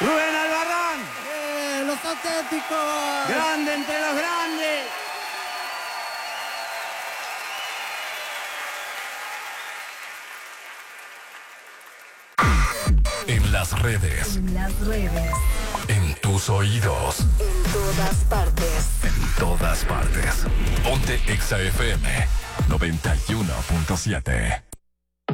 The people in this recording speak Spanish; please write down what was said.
Rubén Albarrán. Los auténticos. Grande entre los grandes. En las redes. En tus oídos. En todas partes. En todas partes. Ponte Exa FM 91.7.